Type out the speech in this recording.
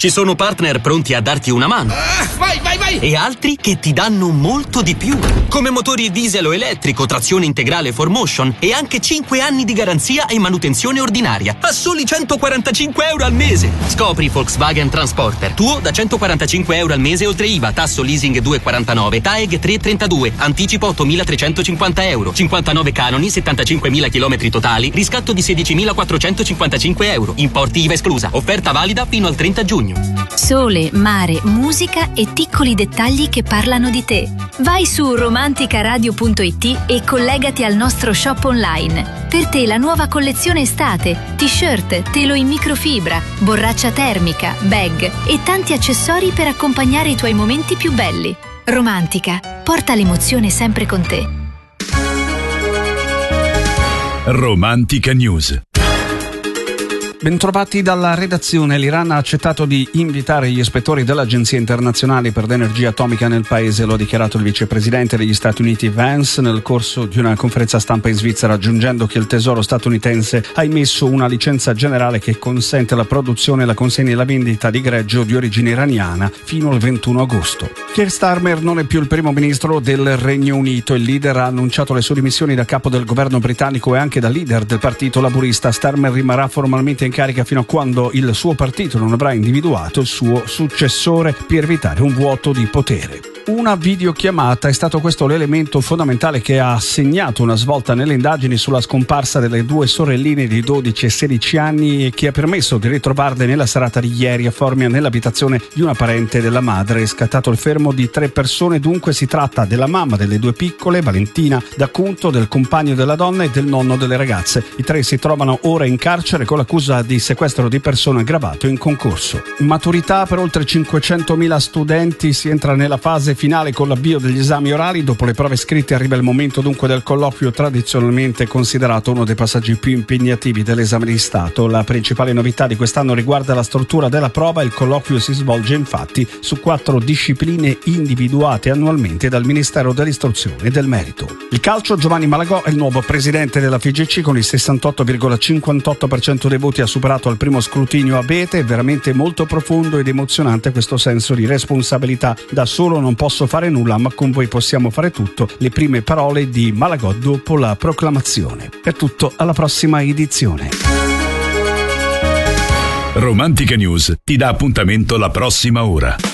Ci sono partner pronti a darti una mano. Vai! E altri che ti danno molto di più. Come motori diesel o elettrico, trazione integrale 4Motion e anche 5 anni di garanzia e manutenzione ordinaria a soli 145 euro al mese. Scopri Volkswagen Transporter. Tuo da 145 euro al mese oltre IVA, tasso leasing 2,49, TAEG 3,32, anticipo 8.350 euro, 59 canoni, 75.000 km totali, riscatto di 16.455 euro, importi IVA esclusa. Offerta valida fino al 30 giugno. Sole, mare, musica e piccoli dettagli che parlano di te. Vai su romanticaradio.it e collegati al nostro shop online. Per te la nuova collezione estate, t-shirt, telo in microfibra, borraccia termica, bag e tanti accessori per accompagnare i tuoi momenti più belli. Romantica, porta l'emozione sempre con te. Romantica News. Bentrovati dalla redazione. L'Iran ha accettato di invitare gli ispettori dell'Agenzia internazionale per l'energia atomica nel paese, lo ha dichiarato il vicepresidente degli Stati Uniti Vance nel corso di una conferenza stampa in Svizzera, aggiungendo che il tesoro statunitense ha emesso una licenza generale che consente la produzione, la consegna e la vendita di greggio di origine iraniana fino al 21 agosto. Keir Starmer non è più il primo ministro del Regno Unito. Il leader ha annunciato le sue dimissioni da capo del governo britannico e anche da leader del partito laburista. Starmer rimarrà formalmente in carica fino a quando il suo partito non avrà individuato il suo successore per evitare un vuoto di potere. Una videochiamata è stato questo l'elemento fondamentale che ha segnato una svolta nelle indagini sulla scomparsa delle due sorelline di 12 e 16 anni e che ha permesso di ritrovarle nella serata di ieri a Formia nell'abitazione di una parente della madre. È scattato il fermo di 3 persone, dunque si tratta della mamma delle due piccole, Valentina D'Acunto, del compagno della donna e del nonno delle ragazze. I 3 si trovano ora in carcere con l'accusa di sequestro di persona aggravato in concorso. Maturità per oltre 500.000 studenti, si entra nella fase finale con l'avvio degli esami orali. Dopo le prove scritte arriva il momento dunque del colloquio, tradizionalmente considerato uno dei passaggi più impegnativi dell'esame di Stato. La principale novità di quest'anno riguarda la struttura della prova. Il colloquio si svolge infatti su 4 discipline individuate annualmente dal Ministero dell'Istruzione e del Merito. Il calcio, Giovanni Malagò è il nuovo presidente della FIGC. Con il 68,58% dei voti ha superato al primo scrutinio abete. È veramente molto profondo ed emozionante questo senso di responsabilità. Da solo non posso fare nulla, ma con voi possiamo fare tutto. Le prime parole di Malagò dopo la proclamazione. È tutto, alla prossima edizione. Romantica News ti dà appuntamento la prossima ora.